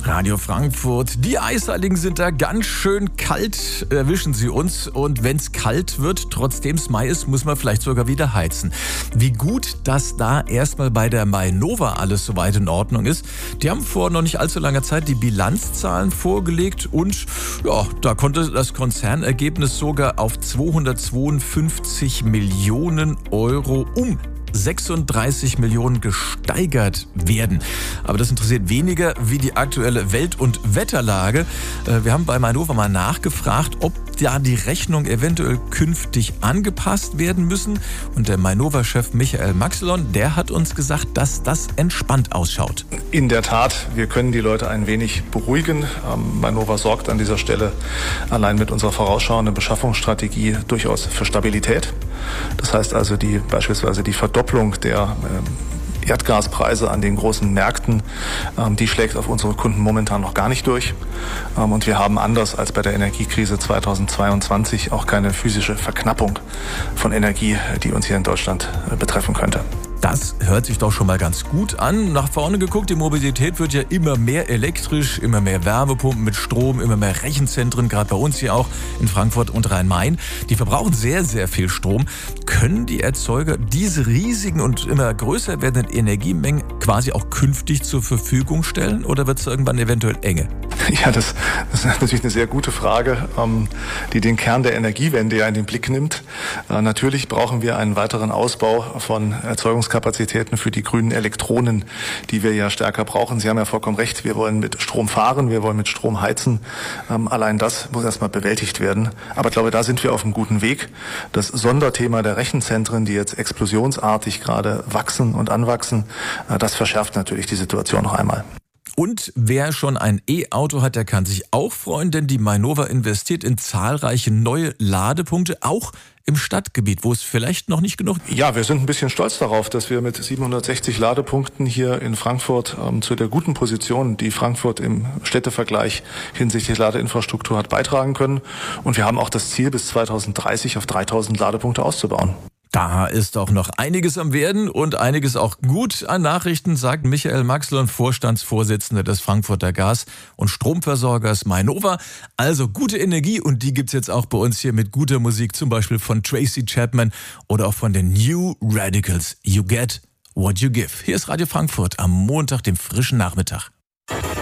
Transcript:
Radio Frankfurt. Die Eisheiligen sind da ganz schön kalt, erwischen sie uns. Und wenn es kalt wird, trotzdem es Mai ist, muss man vielleicht sogar wieder heizen. Wie gut, dass da erstmal bei der Mainova alles soweit in Ordnung ist. Die haben vor noch nicht allzu langer Zeit die Bilanzzahlen vorgelegt und ja, da konnte das Konzernergebnis sogar auf 252 Millionen Euro 36 Millionen gesteigert werden. Aber das interessiert weniger wie die aktuelle Welt- und Wetterlage. Wir haben bei Mainova mal nachgefragt, ob da die Rechnung eventuell künftig angepasst werden müssen. Und der Mainova-Chef Michael Maxelon, der hat uns gesagt, dass das entspannt ausschaut. In der Tat, wir können die Leute ein wenig beruhigen. Mainova sorgt an dieser Stelle allein mit unserer vorausschauenden Beschaffungsstrategie durchaus für Stabilität. Das heißt also beispielsweise die Verdopplung der Erdgaspreise an den großen Märkten, die schlägt auf unsere Kunden momentan noch gar nicht durch. Und wir haben anders als bei der Energiekrise 2022 auch keine physische Verknappung von Energie, die uns hier in Deutschland betreffen könnte. Das hört sich doch schon mal ganz gut an. Nach vorne geguckt, die Mobilität wird ja immer mehr elektrisch, immer mehr Wärmepumpen mit Strom, immer mehr Rechenzentren, gerade bei uns hier auch in Frankfurt und Rhein-Main. Die verbrauchen sehr, sehr viel Strom. Können die Erzeuger diese riesigen und immer größer werdenden Energiemengen quasi auch künftig zur Verfügung stellen oder wird es irgendwann eventuell enge? Ja, das ist natürlich eine sehr gute Frage, die den Kern der Energiewende ja in den Blick nimmt. Natürlich brauchen wir einen weiteren Ausbau von Erzeugungskapazitäten für die grünen Elektronen, die wir ja stärker brauchen. Sie haben ja vollkommen recht, wir wollen mit Strom fahren, wir wollen mit Strom heizen. Allein das muss erstmal bewältigt werden. Aber ich glaube, da sind wir auf einem guten Weg. Das Sonderthema der Rechenzentren, die jetzt explosionsartig gerade wachsen und anwachsen, das verschärft natürlich die Situation noch einmal. Und wer schon ein E-Auto hat, der kann sich auch freuen, denn die Mainova investiert in zahlreiche neue Ladepunkte, auch im Stadtgebiet, wo es vielleicht noch nicht genug ist. Ja, wir sind ein bisschen stolz darauf, dass wir mit 760 Ladepunkten hier in Frankfurt zu der guten Position, die Frankfurt im Städtevergleich hinsichtlich Ladeinfrastruktur hat, beitragen können. Und wir haben auch das Ziel, bis 2030 auf 3000 Ladepunkte auszubauen. Da ist auch noch einiges am Werden und einiges auch gut an Nachrichten, sagt Michael Maxelon, Vorstandsvorsitzender des Frankfurter Gas- und Stromversorgers Mainova. Also gute Energie und die gibt's jetzt auch bei uns hier mit guter Musik, zum Beispiel von Tracy Chapman oder auch von den New Radicals. You get what you give. Hier ist Radio Frankfurt am Montag, dem frischen Nachmittag.